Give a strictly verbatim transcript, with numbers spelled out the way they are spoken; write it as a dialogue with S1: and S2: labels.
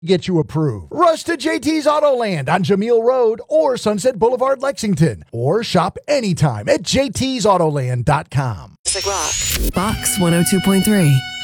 S1: get you approved. Rush to J T's Autoland on Jameel Road or Sunset Boulevard, Lexington, or shop anytime at j t's autoland dot com.
S2: Classic Rock.
S3: Fox one oh two point three.